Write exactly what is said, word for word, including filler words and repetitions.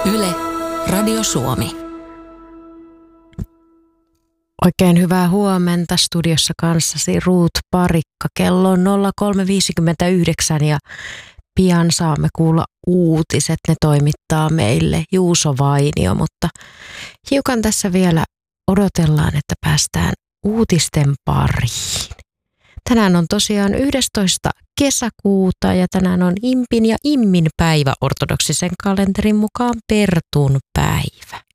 Yle, Radio Suomi. Oikein hyvää huomenta, studiossa kanssasi Ruut Parikka. Kello on nolla kolme viisikymmentäyhdeksän ja pian saamme kuulla uutiset. Ne toimittaa meille Juuso Vainio, mutta hiukan tässä vielä odotellaan, että päästään uutisten pariin. Tänään on tosiaan yhdestoista kesäkuuta ja tänään on Impin ja Immin päivä ortodoksisen kalenterin mukaan Pertun päivä.